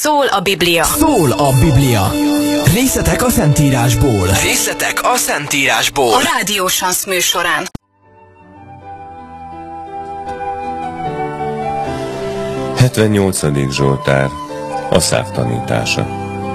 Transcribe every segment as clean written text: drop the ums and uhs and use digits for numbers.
Szól a Biblia. Szól a Biblia. Részletek a Szentírásból. Részletek a Szentírásból. A Rádió Sansz műsorán. Hetvennyolcadik Zsoltár, Aszáf tanítása.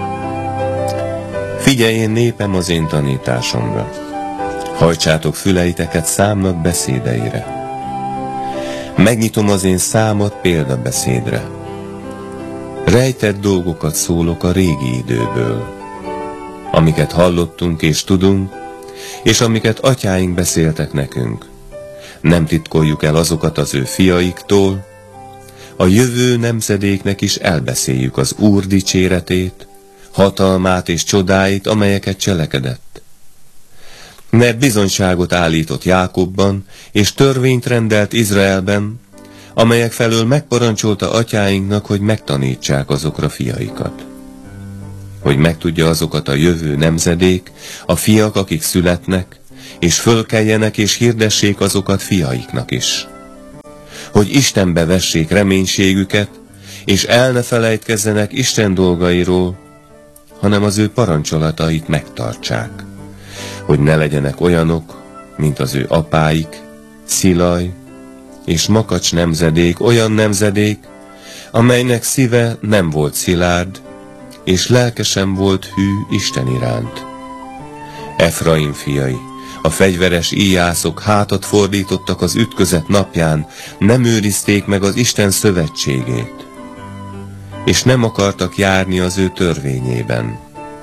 Figyelj én népem az én tanításomra, hajtsátok füleiteket számnak beszédeire. Megnyitom az én számat példabeszédre. Rejtett dolgokat szólok a régi időből, amiket hallottunk és tudunk, és amiket atyáink beszéltek nekünk. Nem titkoljuk el azokat az ő fiaiktól, a jövő nemzedéknek is elbeszéljük az Úr dicséretét, hatalmát és csodáit, amelyeket cselekedett. Mert bizonyságot állított Jákobban, és törvényt rendelt Izraelben, amelyek felől megparancsolta atyáinknak, hogy megtanítsák azokra fiaikat. Hogy megtudja azokat a jövő nemzedék, a fiak, akik születnek, és fölkeljenek és hirdessék azokat fiaiknak is. Hogy Istenbe vessék reménységüket, és el ne felejtkezzenek Isten dolgairól, hanem az ő parancsolatait megtartsák. Hogy ne legyenek olyanok, mint az ő apáik, Szilaj és Makacs nemzedék, olyan nemzedék, amelynek szíve nem volt szilárd, és lelke sem volt hű Isten iránt. Efraim fiai, a fegyveres íjászok hátat fordítottak az ütközet napján, nem őrizték meg az Isten szövetségét, és nem akartak járni az ő törvényében.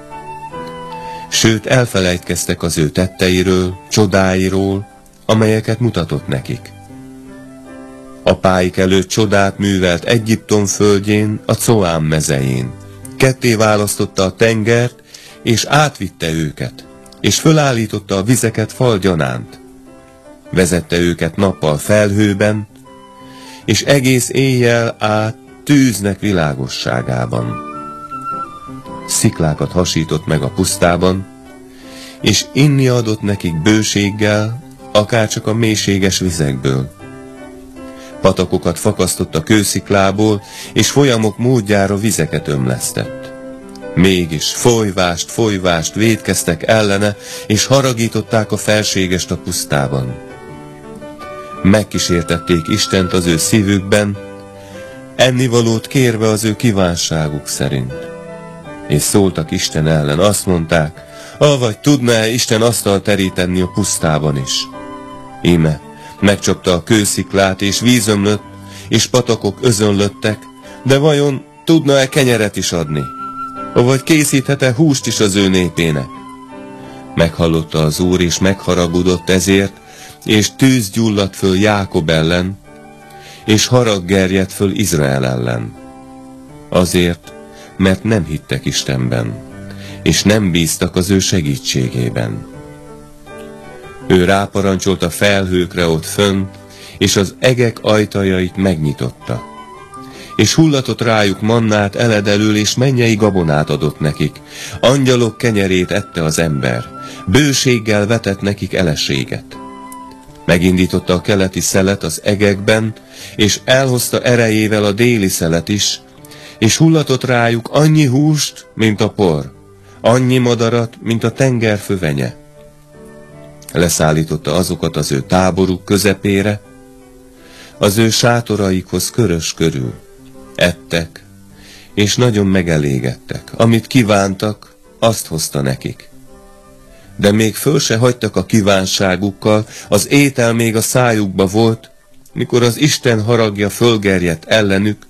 Sőt, elfelejtkeztek az ő tetteiről, csodáiról, amelyeket mutatott nekik. Apáik előtt csodát művelt Egyiptom földjén, a Coán mezején. Ketté választotta a tengert, és átvitte őket, és fölállította a vizeket falgyanánt. Vezette őket nappal felhőben, és egész éjjel át tűznek világosságában. Sziklákat hasított meg a pusztában, és inni adott nekik bőséggel, akárcsak a mélységes vizekből. Patakokat fakasztott a kősziklából, és folyamok módjára vizeket ömlesztett. Mégis folyvást vétkeztek ellene, és haragították a felségest a pusztában. Megkísértették Istent az ő szívükben, ennivalót kérve az ő kívánságuk szerint. És szóltak Isten ellen, azt mondták, avagy tudná-e Isten asztalt teríteni a pusztában is? Íme, megcsapta a kősziklát, és víz ömlött, és patakok özönlöttek, de vajon tudna-e kenyeret is adni? Vagy készíthet-e húst is az ő népének? Meghallotta az Úr, és megharagudott ezért, és tűz gyulladt föl Jákob ellen, és harag gerjedt föl Izrael ellen. Azért, mert nem hittek Istenben, és nem bíztak az ő segítségében. Ő ráparancsolt a felhőkre ott fönt, és az egek ajtajait megnyitotta. És hullatott rájuk mannát eledelül, és mennyei gabonát adott nekik. Angyalok kenyerét ette az ember, bőséggel vetett nekik eleséget. Megindította a keleti szelet az egekben, és elhozta erejével a déli szelet is, és hullatott rájuk annyi húst, mint a por, annyi madarat, mint a tenger fövenye. Leszállította azokat az ő táboruk közepére, az ő sátoraikhoz körös körül. Ettek, és nagyon megelégedtek. Amit kívántak, azt hozta nekik. De még föl se hagytak a kívánságukkal, az étel még a szájukba volt, mikor az Isten haragja fölgerjedt ellenük,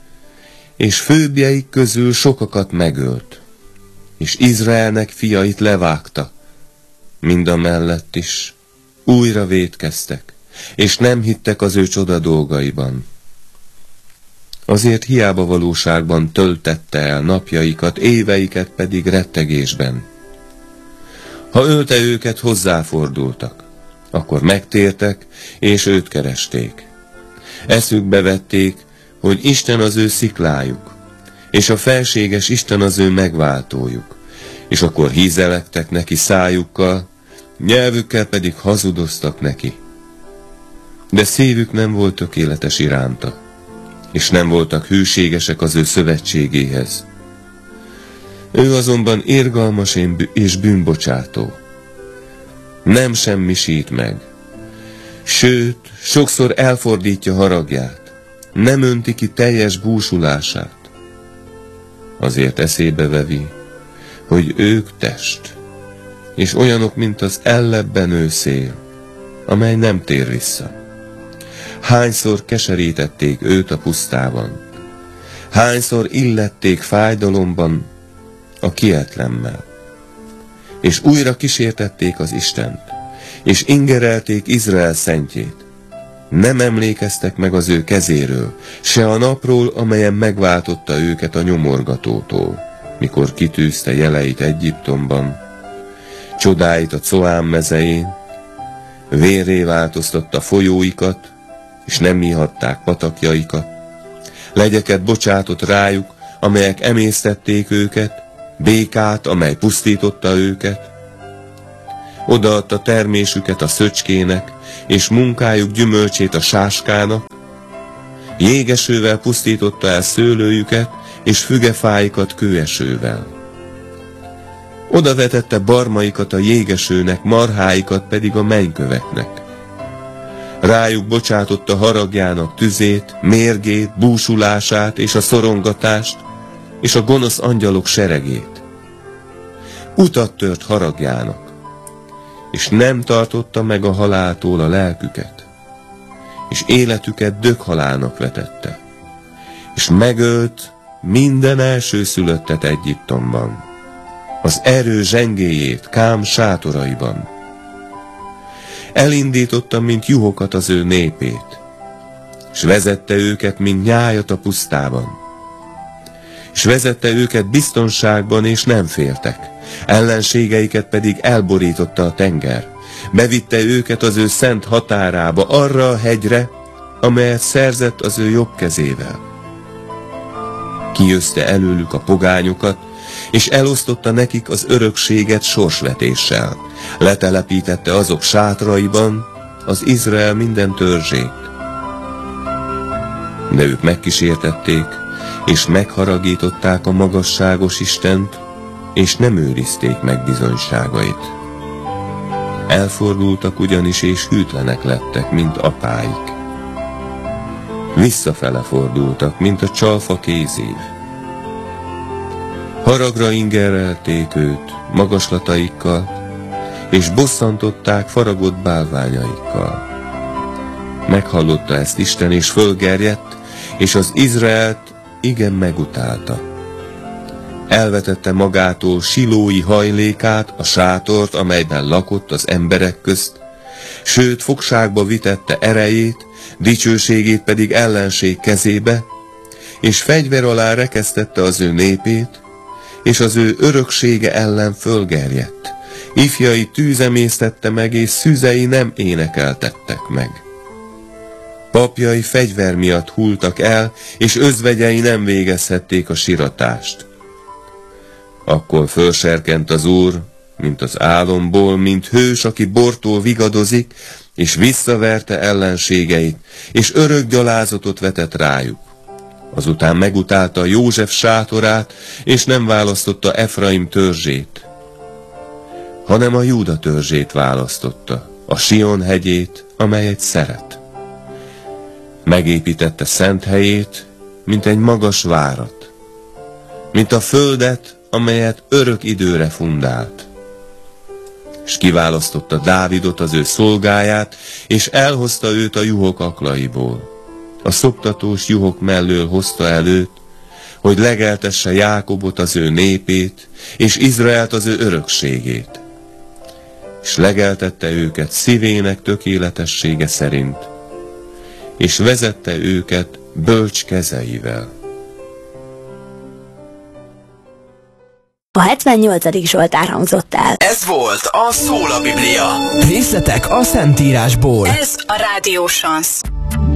és főbbjeik közül sokakat megölt, és Izraelnek fiait levágta. Mindamellett is újra vétkeztek, és nem hittek az ő csoda dolgaiban. Azért hiába valóságban töltette el napjaikat, éveiket pedig rettegésben. Ha ölte őket, hozzáfordultak, akkor megtértek, és őt keresték. Eszükbe vették, hogy Isten az ő sziklájuk, és a felséges Isten az ő megváltójuk, és akkor hízelektek neki szájukkal, nyelvükkel pedig hazudoztak neki. De szívük nem volt tökéletes iránta, és nem voltak hűségesek az ő szövetségéhez. Ő azonban irgalmas és bűnbocsátó. Nem semmisít meg. Sőt, sokszor elfordítja haragját. Nem önti ki teljes búsulását. Azért eszébe vevi, hogy ők test, és olyanok, mint az ellebbenő szél, amely nem tér vissza. Hányszor keserítették őt a pusztában, hányszor illették fájdalomban a kietlenmel, és újra kísértették az Istent, és ingerelték Izrael szentjét. Nem emlékeztek meg az ő kezéről, se a napról, amelyen megváltotta őket a nyomorgatótól, mikor kitűzte jeleit Egyiptomban, csodáit a Coán mezején, vérré változtatta folyóikat, és nem ihatták patakjaikat. Legyeket bocsátott rájuk, amelyek emésztették őket, békát, amely pusztította őket. Odaadta termésüket a szöcskének, és munkájuk gyümölcsét a sáskának. Jégesővel pusztította el szőlőjüket, és fügefáikat kőesővel. Oda vetette barmaikat a jégesőnek, marháikat pedig a mennyköveknek. Rájuk bocsátotta haragjának tüzét, mérgét, búsulását és a szorongatást, és a gonosz angyalok seregét. Utat tört haragjának, és nem tartotta meg a haláltól a lelküket, és életüket döghalálnak vetette, és megölt minden elsőszülöttet Egyiptomban, az erő zsengéjét Kám sátoraiban. Elindította, mint juhokat az ő népét, és vezette őket, mint nyájat a pusztában. És vezette őket biztonságban, és nem féltek, ellenségeiket pedig elborította a tenger. Bevitte őket az ő szent határába, arra a hegyre, amelyet szerzett az ő jobb kezével. Kiözte előlük a pogányokat, és elosztotta nekik az örökséget sorsvetéssel. Letelepítette azok sátraiban az Izrael minden törzsét. De ők megkísértették, és megharagították a magasságos Istent, és nem őrizték meg bizonyságait. Elfordultak ugyanis, és hűtlenek lettek, mint apáik. Visszafele fordultak, mint a csalfa kézév. Haragra ingerelték őt magaslataikkal, és bosszantották faragott bálványaikkal. Meghallotta ezt Isten, és fölgerjedt, és az Izraelt igen megutálta. Elvetette magától silói hajlékát, a sátort, amelyben lakott az emberek közt, sőt fogságba vitette erejét, dicsőségét pedig ellenség kezébe, és fegyver alá rekesztette az ő népét, és az ő öröksége ellen fölgerjedt. Ifjai tűzemésztette meg, és szüzei nem énekeltettek meg. Papjai fegyver miatt hultak el, és özvegyei nem végezhették a siratást. Akkor fölserkent az Úr, mint az álomból, mint hős, aki bortól vigadozik, és visszaverte ellenségeit, és örök gyalázatot vetett rájuk. Azután megutálta József sátorát, és nem választotta Efraim törzsét, hanem a Júda törzsét választotta, a Sion hegyét, amelyet szeret. Megépítette szent helyét, mint egy magas várat, mint a földet, amelyet örök időre fundált. És kiválasztotta Dávidot, az ő szolgáját, és elhozta őt a juhok aklaiból. A szoptatós juhok mellől hozta előtt, hogy legeltesse Jákobot, az ő népét, és Izraelt, az ő örökségét. És legeltette őket szívének tökéletessége szerint, és vezette őket bölcs kezeivel. A 78. Zsoltár hangzott el. Ez volt a Szól a Biblia. Részletek a Szentírásból. Ez a Rádió Chance.